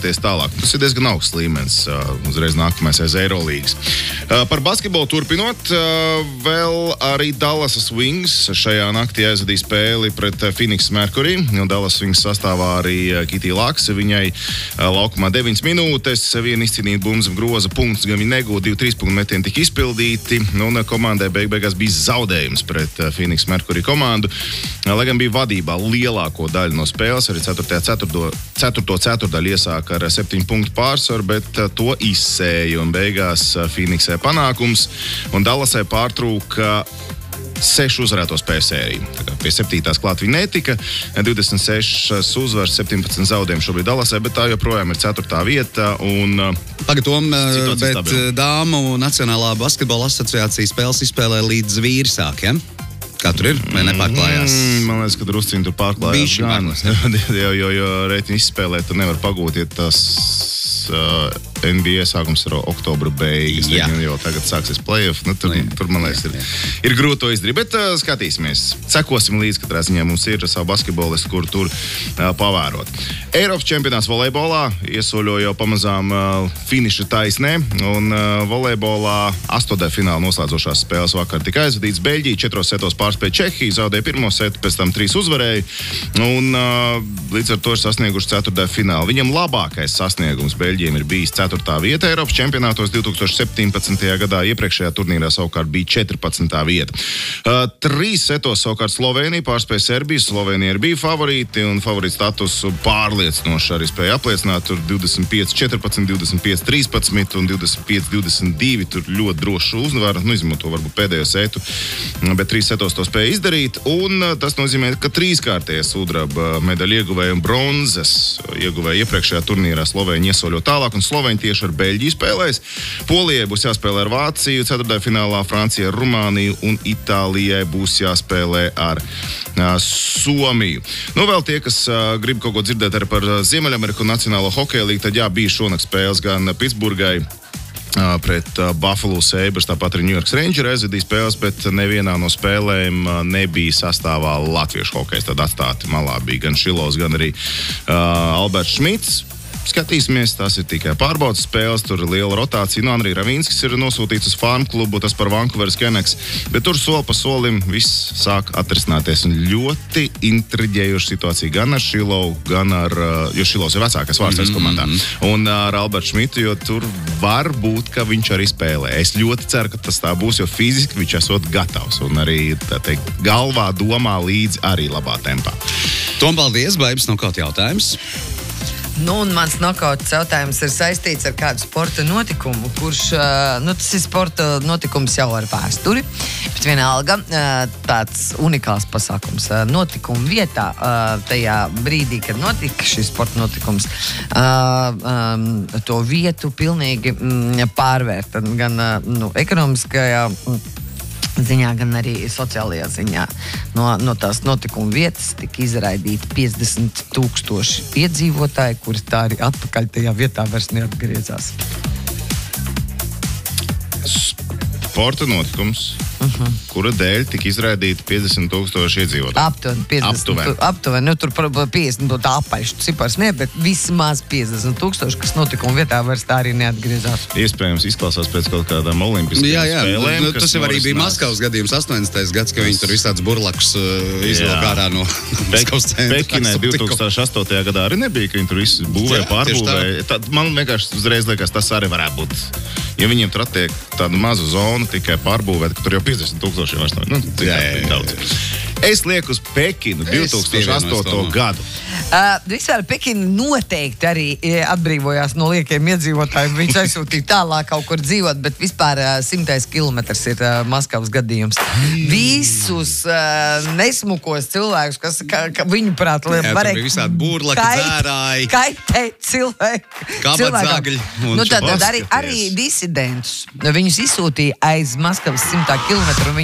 virzīties tālāk. Tas ir diezgan augsts līmenis, uzreiz nākamais aiz Eirolīgas. Par basketbolu turpinot, vēl arī Dallasas Wings šajā naktī aizvadīja spēli pret Phoenix Mercury. Dallas Wings sastāvā arī Kitī Laks. Viņai laukumā 9 minūtes, viena izcīnīta bumba zem groza punkts, gan viņa negūda, 2 3 metieni tika izpildīti, un komandai beigās bija zaudējums pret Phoenix Mercury komandu. Lai gan bija vadībā lielāko daļu no spēles, arī 4. ceturdaļu iesāka ar 7 punktu pārsvaru, bet to izsēja, un beigās Phoenixē panākums, un Dallasai pārtrūka 6 uzvarēto spēļu sēriju. Pie 7. klāt viņa netika, 26 uzvaras, 17 zaudējumi šobrīd Dallasai, bet tā joprojām ir 4. vieta. Pagatom, bet dāmu Nacionālā basketbola asociācija spēles izspēlē līdz vīri sāk, ja? Kā tur ir? Vai nepārklājās? Man liekas, ka drusciņi tur pārklājās. Jo reiķi izspēlē, tu nevar pagūt, ja tas NBA sākums ir oktobra beigas, jo tagad sāksies playoff. Tur, man liekas, ir grūti to izdarīt, bet skatīsimies. Sekosim līdz, katrā ziņā mums ir savu basketbolistu, kur tur pavērot. Eiropas čempionāts volejbolā iesoļo jau pamazām finiša taisnē, un volejbolā 8. fināla noslēdzošās spēles vakar tika aizvadīts. Beļģija 4 setos pārspēja Čehiju, zaudēja 1. setu, pēc tam 3 uzvarēja, un līdz ar to ir sasnieguši 4. finālu. Viņam labākais sasniegums Beļģiem ir bijis 4. vieta Eiropas čempionātos 2017. gadā. Iepriekšējā turnīrā savukārt bija 14. vieta. 3 setos savukārt Slovēnija pārspēja Serbiju. Slovēnija ir bija favorīti, un favorītu statusu pārliecinoši arī spēja apliecināt. Tur 25-14, 25-13 un 25-22. Tur ļoti droši uzvara, izņemot to varbūt pēdējo setu, bet 3 setos to spēja izdarīt. Un tas nozīmē, ka 3-kārtējie sudraba medaļu ieguvēja un bronzas ieguvēja iepriekšējā turnīrā Slovēņi iesoļo tālāk, un Slovēņi tieši ar Beļģiju spēlēs. Polijai būs jāspēlē ar Vāciju, 4. finālā Francija ar Rumāniju, un Itālijai būs jāspēlē ar Somiju. Vēl tie, kas grib kaut ko dzirdēt arī par Ziemeļameriku un Nacionālo hokeja līgu, tad bija šonakt spēles gan Pitsburgai pret Buffalo Sabres, tāpat arī New York Rangers aizvadīja spēles, bet nevienā no spēlēm nebija sastāvā latviešu hokejs. Tad atstāti malā bija gan Šilovs, gan arī Alberts Šmits. Skatīsimies, tas ir tikai pārbaudas spēles, tur ir liela rotācija. Andrija Ravīnskis ir nosūtīts uz farm klubu, tas par Vancouveras Canucks, bet tur soli pa solim viss sāk atrisināties. Un ļoti intriģējoša situācija gan ar Šilovu, gan ar, jo Šilovs ir vecākais vārdsargs komandā, un ar Albertu Šmitu, jo tur var būt, ka viņš arī spēlē. Es ļoti ceru, ka tas tā būs, jo fiziski viņš esot gatavs un arī, tā teikt, galvā domā līdzi arī labā tempā. Tom, paldies, Baibs, nav kaut jautājums. Un mans nokauts jautājums ir saistīts ar kādu sporta notikumu, kurš, tas ir sporta notikums jau ar vēsturi, bet vienalga tāds unikāls pasākums. Notikuma vietā, tajā brīdī, kad notika šis sporta notikums, to vietu pilnīgi pārvērt, gan ekonomiskajā ziņā, gan arī sociālajā ziņā. No tās notikuma vietas tika izraidīti 50,000 iedzīvotāji, kuri tā arī atpakaļ tajā vietā vairs neatgriezās. Sporta notikums, kura dēļ tika izraidīti 50,000 iedzīvotāji. Aptuveni. Tur 50 būtu apaļš cipars, bet vismaz 50,000, kas notikuma vietā vairs tā arī neatgriezās. Iespējams, izklausās pēc kaut kādām olimpiskajām spēlēm. Tas jau arī bija Maskavas gadījums, 80. gads, ka viņi tur visāds burlakus izvilka ārā no Maskavas centra. Pekinē 2008. gadā arī nebija, ka viņi tur visu būvēja, pārbūvēja. Man vienkārši uzreiz liekas, tas arī varētu būt. Ja viņiem tur attiek tādu mazu zonu tikai pārbūvēt, ka tur jau 50,000 vairs nav. Es lieku uz Pekinu 2008. gadu. Vispār Pekina noteikti arī atbrīvojās no liekiem iedzīvotājiem. Viņš aizsūtīja tālāk kaut kur dzīvot, bet vispār 100 kilometrs ir Maskavas gadījums. Visus nesmukos cilvēkus, kas viņu prāt varēja visādi burlaki, dzērāji, kaitēt kabatzāgļi. Tad arī disidentus. Viņus izsūtīja aiz Maskavas 100 kilometru.